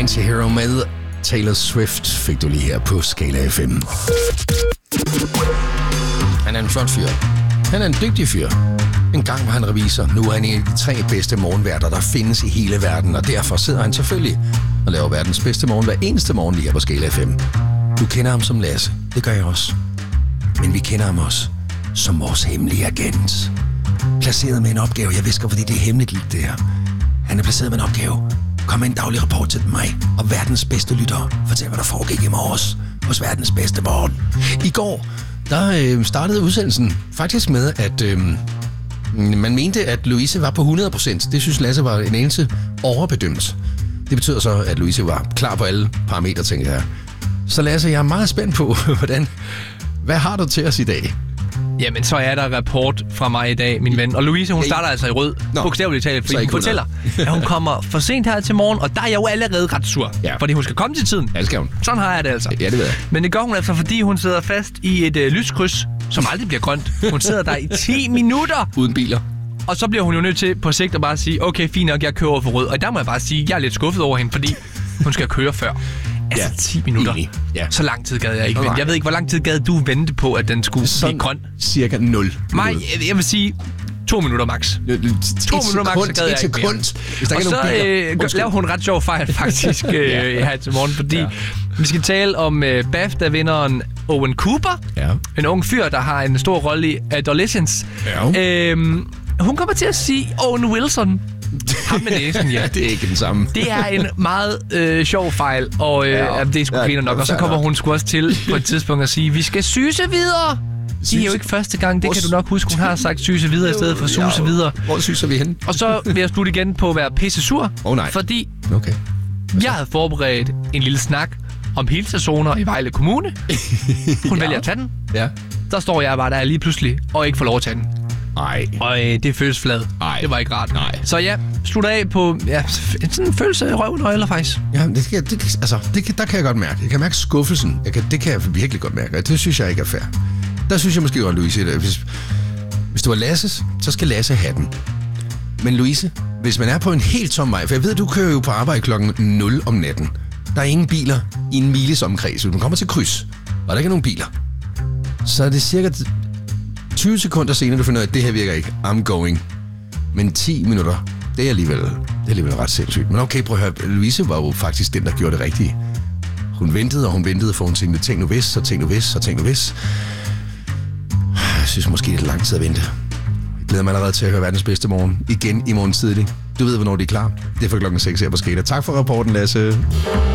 Antihero med Taylor Swift fik du lige her på Skala FM. Han er en flot fyr. Han er en dygtig fyr. En gang var han revisor. Nu er han en af de 3 bedste morgenværter, der findes i hele verden. Og derfor sidder han selvfølgelig og laver verdens bedste morgen hver eneste morgen lige her på Skala FM. Du kender ham som Lasse. Det gør jeg også. Men vi kender ham også som vores hemmelige agent. Placeret med en opgave. Jeg visker, fordi det er hemmeligt lidt det her. Han er placeret med en opgave. Kom med en daglig rapport til mig og verdens bedste lyttere. Fortæl, hvad der foregik i morges hos verdens bedste morgen. I går, der startede udsendelsen faktisk med, at man mente, at Louise var på 100%. Det synes Lasse var en eneste overbedømt. Det betyder så, at Louise var klar på alle parametre, tænker jeg. Så Lasse, jeg er meget spændt på, hvad har du til os i dag? Jamen, så er der rapport fra mig i dag, min ven. Og Louise, hun starter altså i rød, bogstaveligt talt, fordi hun fortæller, at hun kommer for sent her til morgen, og der er jeg jo allerede ret sur, fordi hun skal komme til tiden. Ja, det skal hun. Sådan har jeg det altså. Ja, det ved jeg. Men det gør hun altså, fordi hun sidder fast i et lyskryds, som aldrig bliver grønt. Hun sidder der i 10 minutter. Uden biler. Og så bliver hun jo nødt til på sigt at bare sige, okay, fint nok, jeg kører over for rød. Og der må jeg bare sige, jeg er lidt skuffet over hende, fordi hun skal køre før. Altså 10 minutter. Ja. Så lang tid gad jeg ikke vente. Jeg ved ikke, hvor lang tid gad du vente på, at den skulle blive grøn? Cirka 0. Nej, jeg vil sige 2 minutter max. 2 minutter max, så gad jeg ikke mere. Og så laver hun ret sjov fejl faktisk her til morgen, fordi vi skal tale om BAFTA-vinderen Owen Cooper. Ja. En ung fyr, der har en stor rolle i Adolescence. Ja. Hun kommer til at sige Owen Wilson. Ham med næsen, ja. Det er ikke den samme. Det er en meget sjov fejl, og det er sgu griner nok. Og så kommer hun sgu også til på et tidspunkt at sige, vi skal syse videre. Det er jo ikke første gang, det kan du nok huske. Hun har sagt syse videre i stedet for suse videre. Hvor syser vi hen? Og så vil jeg slutte igen på at være pisse sur. Fordi jeg havde forberedt en lille snak om hilsezoner i Vejle Kommune. Hun vælger at tage den. Ja. Der står jeg bare der lige pludselig, og ikke får lov at tage den. Nej. Og det føles flad. Det var ikke rart. Nej. Så ja, slutter af på sådan en følelse af røvnøgler faktisk. Ja, der kan jeg godt mærke. Jeg kan mærke skuffelsen. Det kan jeg virkelig godt mærke. Det synes jeg ikke er fair. Der synes jeg måske godt, Louise, hvis du var Lasses, så skal Lasse have den. Men Louise, hvis man er på en helt tom vej, for jeg ved, du kører jo på arbejde klokken 0 om natten. Der er ingen biler i en miles omkreds. Hvis man kommer til kryds, og der ikke er nogen biler, så er det cirka 20 sekunder senere, du finder ud af, at det her virker ikke. I'm going. Men 10 minutter, det er alligevel ret sindssygt. Men okay, prøv at høre. Louise var jo faktisk den, der gjorde det rigtige. Hun ventede, for hun tænkte, tænk nu hvis. Jeg synes måske, det er lang tid at vente. Jeg glæder mig allerede til at høre verdens bedste morgen. Igen i morgen tidlig. Du ved, hvornår de er klar. Det er fra klokken 6 her på Skala. Tak for rapporten, Lasse.